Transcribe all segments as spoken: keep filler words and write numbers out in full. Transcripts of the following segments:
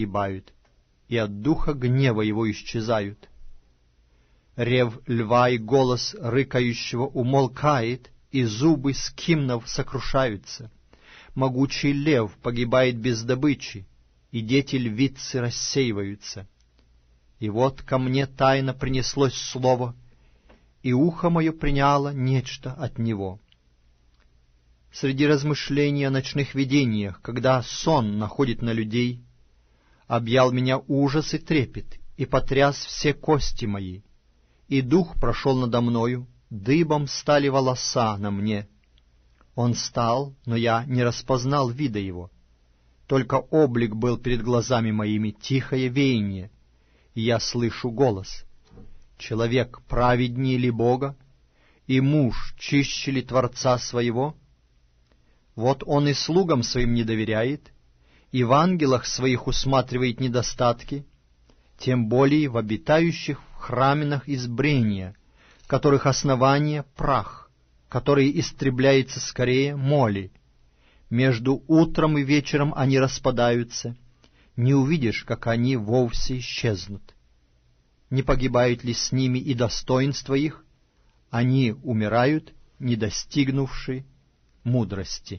погибают, и от духа гнева его исчезают. Рев льва и голос рыкающего умолкает, и зубы скимнов сокрушаются. Могучий лев погибает без добычи, и дети львицы рассеиваются. И вот ко мне тайно принеслось слово, и ухо мое приняло нечто от него. Среди размышлений о ночных видениях, когда сон находит на людей, объял меня ужас и трепет, и потряс все кости мои, и дух прошел надо мною, дыбом стали волоса на мне. Он стал, но я не распознал вида его. Только облик был перед глазами моими, тихое веяние, и я слышу голос. Человек праведнее ли Бога, и муж чище ли Творца своего? Вот он и слугам своим не доверяет, и в ангелах своих усматривает недостатки, тем более в обитающих в храминах избрения, которых основание — прах, который истребляется скорее моли. Между утром и вечером они распадаются, не увидишь, как они вовсе исчезнут. Не погибают ли с ними и достоинства их? Они умирают, не достигнувши мудрости.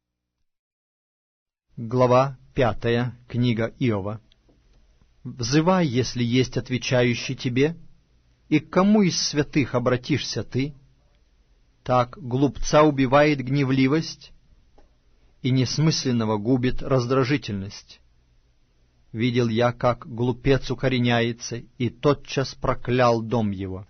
Глава пятая. Книга Иова. «Взывай, если есть отвечающий тебе, и к кому из святых обратишься ты? Так глупца убивает гневливость, и несмысленного губит раздражительность. Видел я, как глупец укореняется, и тотчас проклял дом его.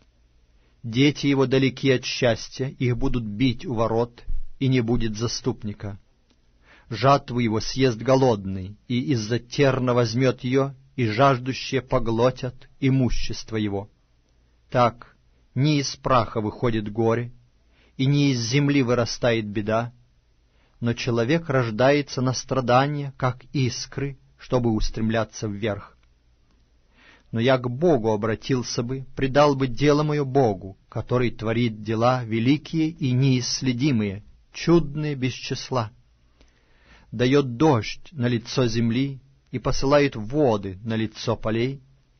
Дети его далеки от счастья, их будут бить у ворот, и не будет заступника. Жатву его съест голодный, и из-за терна возьмет ее, и жаждущие поглотят имущество его. Так не из праха выходит горе, и не из земли вырастает беда, но человек рождается на страдания, как искры, чтобы устремляться вверх. Но я к Богу обратился бы, предал бы дело мое Богу, который творит дела великие и неисследимые, чудные без числа. Дает дождь на лицо земли и посылает воды на лицо полей.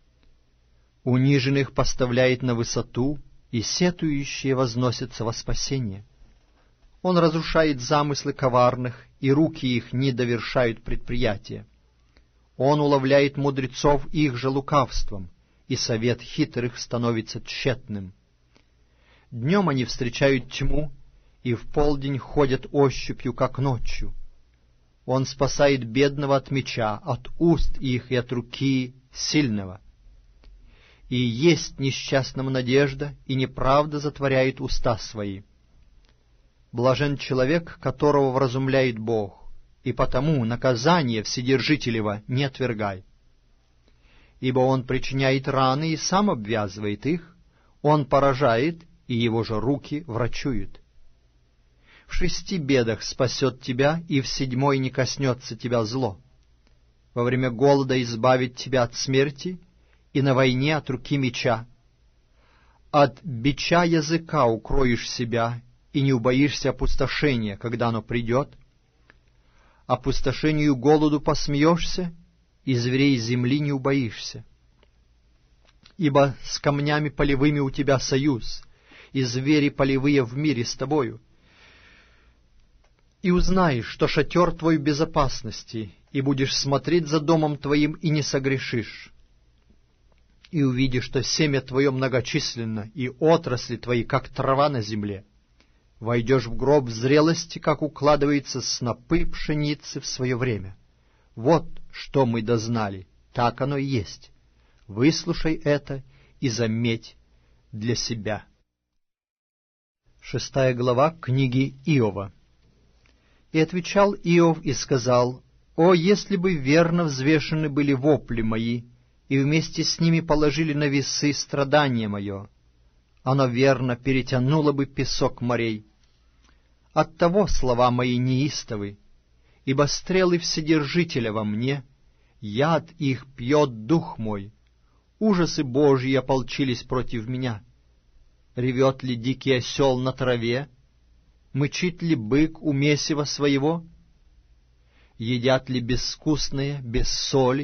Униженных поставляет на высоту, и сетующие возносятся во спасение. Он разрушает замыслы коварных, и руки их не довершают предприятия. Он уловляет мудрецов их же лукавством, и совет хитрых становится тщетным. Днем они встречают тьму, и в полдень ходят ощупью, как ночью. Он спасает бедного от меча, от уст их и от руки сильного. И есть несчастному надежда, и неправда затворяет уста свои. Блажен человек, которого вразумляет Бог, и потому наказание Вседержителева не отвергай. Ибо он причиняет раны и сам обвязывает их, он поражает, и его же руки врачуют. В шести бедах спасет тебя, и в седьмой не коснется тебя зло. Во время голода избавит тебя от смерти, и на войне от руки меча. От бича языка укроешь себя, и не убоишься опустошения, когда оно придет. Опустошению и голоду посмеешься, и зверей земли не убоишься. Ибо с камнями полевыми у тебя союз, и звери полевые в мире с тобою. И узнаешь, что шатер твой в безопасности, и будешь смотреть за домом твоим, и не согрешишь. И увидишь, что семя твое многочисленно, и отрасли твои, как трава на земле. Войдешь в гроб в зрелости, как укладываются снопы пшеницы в свое время. Вот что мы дознали, так оно и есть. Выслушай это и заметь для себя. Шестая глава книги Иова. И отвечал Иов и сказал: «О, если бы верно взвешены были вопли мои, и вместе с ними положили на весы страдание мое, оно верно перетянуло бы песок морей. Оттого слова мои неистовы, ибо стрелы Вседержителя во мне, яд их пьет дух мой, ужасы Божьи ополчились против меня. Ревет ли дикий осел на траве? Мычит ли бык у месива своего? Едят ли безвкусные, без соли,